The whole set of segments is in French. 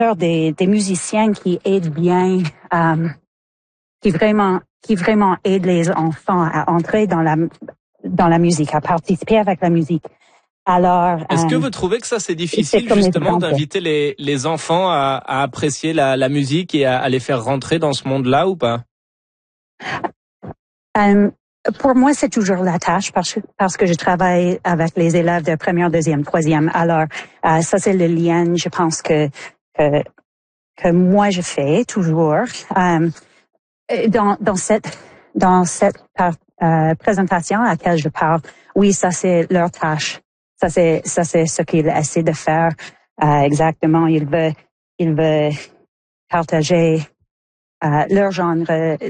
des musiciens qui aident bien, qui vraiment aident les enfants à entrer dans la musique, à participer avec la musique. Alors, est-ce que vous trouvez que ça c'est difficile justement d'inviter les enfants à apprécier la musique et à les faire rentrer dans ce monde-là ou pas? Pour moi, c'est toujours la tâche parce que je travaille avec les élèves de première, deuxième, troisième. Alors, ça c'est le lien, je pense que moi je fais toujours. Dans cette présentation à laquelle je parle, oui, ça c'est leur tâche. Ça c'est ce qu'ils essaient de faire exactement. Ils veulent partager leur genre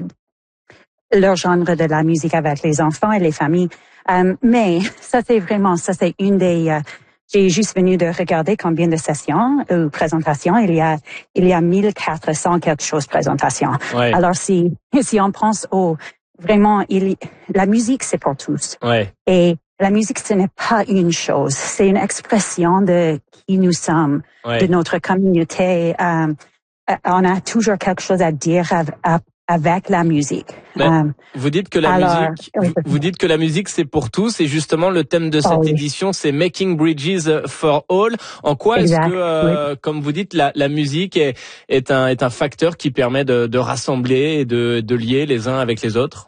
de la musique avec les enfants et les familles. Mais ça c'est une des j'ai juste venu de regarder combien de sessions ou présentations il y a 1400 quelque chose présentations. Ouais. Alors si on pense vraiment la musique c'est pour tous. Ouais. Et la musique ce n'est pas une chose, c'est une expression de qui nous sommes, de notre communauté. On a toujours quelque chose à dire avec la musique. Vous dites que la musique c'est pour tous et justement le thème de cette édition c'est Making Bridges for All. En quoi est-ce que comme vous dites la musique est un facteur qui permet de rassembler et de lier les uns avec les autres?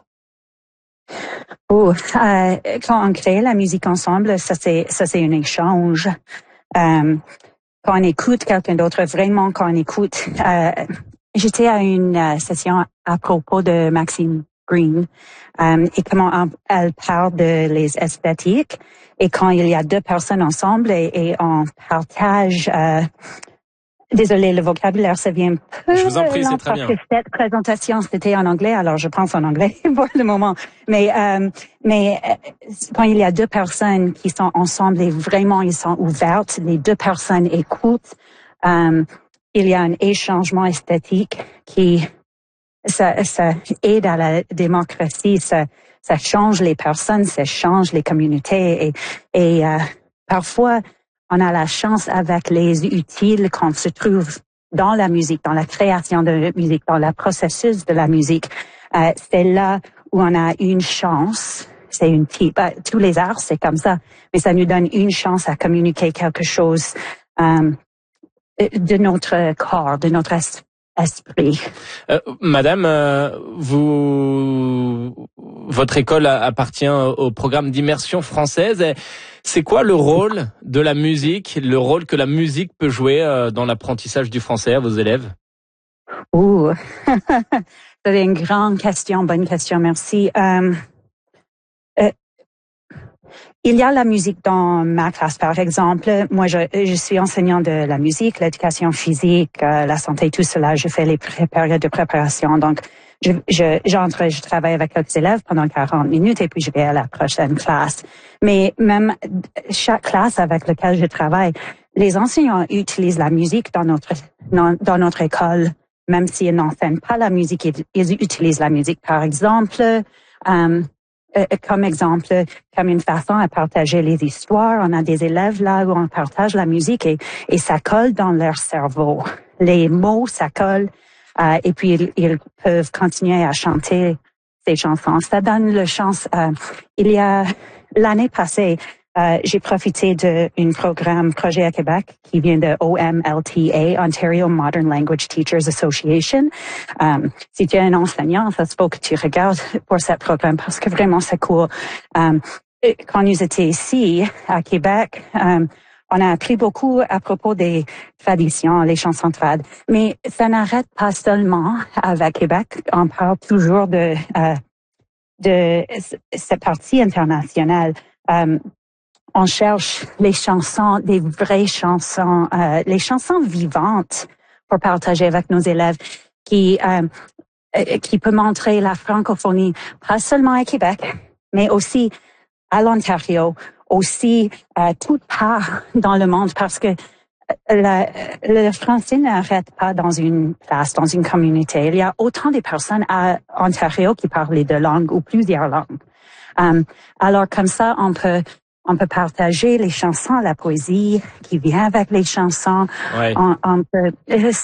Quand on crée la musique ensemble, ça c'est un échange. Quand on écoute quelqu'un d'autre, vraiment quand on écoute, j'étais à une session à propos de Maxine Green et comment elle parle de les esthétiques et quand il y a deux personnes ensemble et on partage. Désolée, le vocabulaire, ça vient peu. Je vous en prie, c'est très bien. Parce que cette présentation, c'était en anglais, alors je pense en anglais pour le moment. Mais quand il y a deux personnes qui sont ensemble et vraiment ils sont ouvertes, les deux personnes écoutent, il y a un échangement esthétique qui ça aide à la démocratie, ça change les personnes, ça change les communautés et parfois on a la chance avec les outils qu'on se trouve dans la musique, dans la création de la musique, dans le processus de la musique. C'est là où on a une chance. C'est une type. Tous les arts, c'est comme ça, mais ça nous donne une chance à communiquer quelque chose de notre corps, de notre esprit. Madame, votre école appartient au programme d'immersion française. C'est quoi le rôle de la musique, le rôle que la musique peut jouer dans l'apprentissage du français à vos élèves? C'est une grande question, bonne question, merci. Il y a la musique dans ma classe, par exemple. Moi, je suis enseignante de la musique, l'éducation physique, la santé, tout cela. Je fais les périodes de préparation. Donc, je travaille avec les élèves pendant 40 minutes et puis je vais à la prochaine classe. Mais même chaque classe avec laquelle je travaille, les enseignants utilisent la musique dans notre école. Même s'ils n'enseignent pas la musique, ils utilisent la musique. Par exemple, comme une façon à partager les histoires. On a des élèves là où on partage la musique et ça colle dans leur cerveau. Les mots, ça colle. Et puis, ils peuvent continuer à chanter ces chansons. Ça donne le chance. L'année passée, j'ai profité d'un projet à Québec qui vient de OMLTA, Ontario Modern Language Teachers Association. Si tu es un enseignant, ça se peut que tu regardes pour ce programme parce que vraiment c'est cool. Quand nous étions ici à Québec, on a appris beaucoup à propos des traditions, les chansons trad. Mais ça n'arrête pas seulement avec Québec. On parle toujours de cette partie internationale. On cherche les chansons, des vraies chansons, les chansons vivantes pour partager avec nos élèves qui peut montrer la francophonie, pas seulement à Québec, mais aussi à l'Ontario, aussi toute part dans le monde, parce que le français n'arrête pas dans une place, dans une communauté. Il y a autant de personnes à Ontario qui parlent les deux langues ou plusieurs langues. Alors comme ça, on peut On peut partager les chansons, la poésie qui vient avec les chansons. Ouais. On peut,